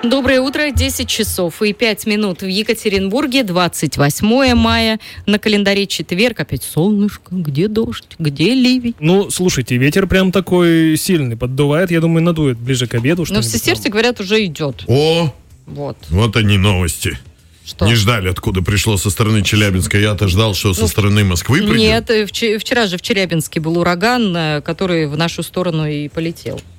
Доброе утро, 10 часов и 5 минут в Екатеринбурге, 28 мая. На календаре четверг, опять солнышко, где дождь, где ливень. Ну, слушайте, ветер прям такой сильный, поддувает, я думаю, надует ближе к обеду. Но в Сестерце, говорят, уже идет. Вот они новости. Что? Не ждали, откуда пришло со стороны Челябинска. Я-то ждал, что со стороны Москвы придет. Нет, вчера же в Челябинске был ураган, который в нашу сторону и полетел.